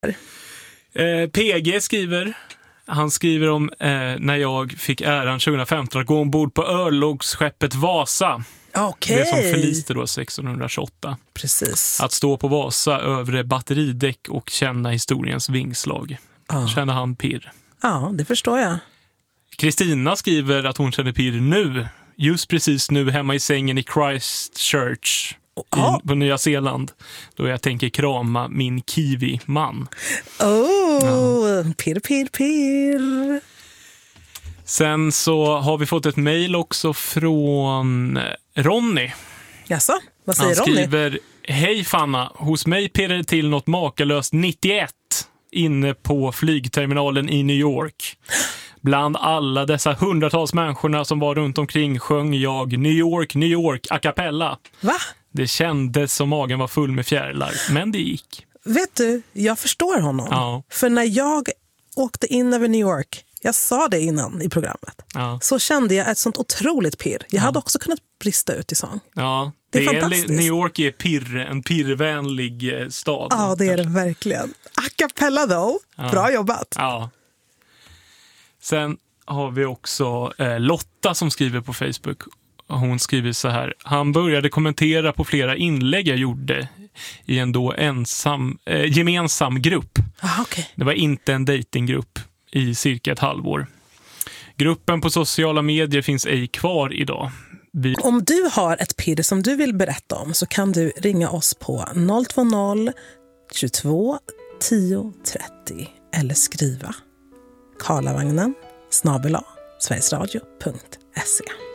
PG skriver... Han skriver om när jag fick äran 2015 att gå ombord på örlogsskeppet Vasa. Okay. Det som förliste då 1628. Precis. Att stå på Vasa övre batteridäck och känna historiens vingslag. Känner han pirr? Ja, det förstår jag. Kristina skriver att hon känner pirr nu. Just precis nu hemma i sängen i Christchurch på Nya Zeeland. Då jag tänker krama min kiwi-man. Pirr. Sen så har vi fått ett mejl också från Ronny. Jaså? Vad säger Ronny? Han skriver: Hej Fanna, hos mig pirrade till något makalöst 91 inne på flygterminalen i New York. Bland alla dessa hundratals människorna som var runt omkring sjöng jag New York, New York a cappella. Va? Det kändes som magen var full med fjärilar, men det gick. Vet du, jag förstår honom. Ja. För när jag åkte in över New York, jag sa det innan i programmet, så kände jag ett sånt otroligt pirr. Jag hade också kunnat brista ut i sång. Ja, det är fantastiskt. New York är en pirrvänlig stad. Ja, det är det verkligen. A cappella då, bra jobbat. Ja. Sen har vi också Lotta som skriver på Facebook. Hon skriver så här: han började kommentera på flera inlägg jag gjorde i en då gemensam grupp. Okay. Det var inte en datinggrupp i cirka ett halvår. Gruppen på sociala medier finns ej kvar idag. Om du har ett pirr som du vill berätta om så kan du ringa oss på 020 22 10 30 eller skriva karlavagnen @sverigesradio.se.